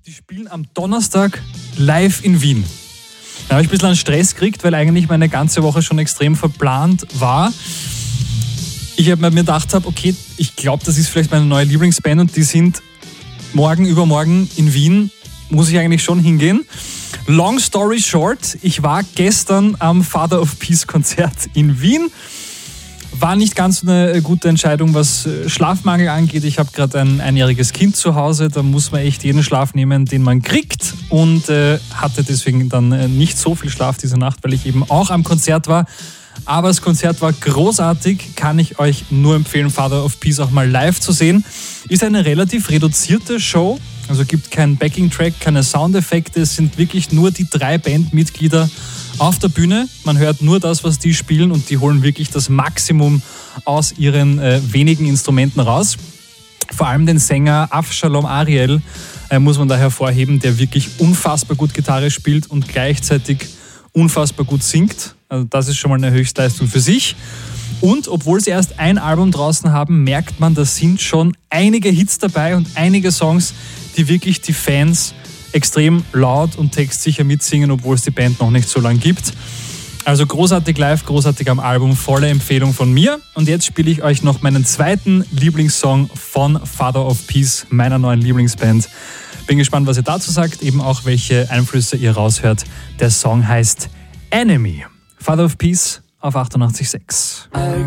Die spielen am Donnerstag live in Wien. Da habe ich ein bisschen an Stress gekriegt, weil eigentlich meine ganze Woche schon extrem verplant war. Ich habe mir gedacht, okay, ich glaube, das ist vielleicht meine neue Lieblingsband und die sind übermorgen in Wien. Muss ich eigentlich schon hingehen. Long story short, ich war gestern am Father of Peace Konzert in Wien. War nicht ganz eine gute Entscheidung, was Schlafmangel angeht. Ich habe gerade ein einjähriges Kind zu Hause. Da muss man echt jeden Schlaf nehmen, den man kriegt. Und hatte deswegen dann nicht so viel Schlaf diese Nacht, weil ich eben auch am Konzert war. Aber das Konzert war großartig. Kann ich euch nur empfehlen, Father of Peace auch mal live zu sehen. Ist eine relativ reduzierte Show. Also gibt keinen Backing-Track, keine Soundeffekte. Es sind wirklich nur die 3 Bandmitglieder auf der Bühne. Man hört nur das, was die spielen und die holen wirklich das Maximum aus ihren wenigen Instrumenten raus. Vor allem den Sänger Avshalom Ariel muss man da hervorheben, der wirklich unfassbar gut Gitarre spielt und gleichzeitig unfassbar gut singt. Also das ist schon mal eine Höchstleistung für sich. Und obwohl sie erst ein Album draußen haben, merkt man, da sind schon einige Hits dabei und einige Songs, die wirklich die Fans extrem laut und textsicher mitsingen, obwohl es die Band noch nicht so lange gibt. Also großartig live, großartig am Album, volle Empfehlung von mir. Und jetzt spiele ich euch noch meinen zweiten Lieblingssong von Father of Peace, meiner neuen Lieblingsband. Bin gespannt, was ihr dazu sagt, eben auch welche Einflüsse ihr raushört. Der Song heißt Enemy. Father of Peace auf 88.6.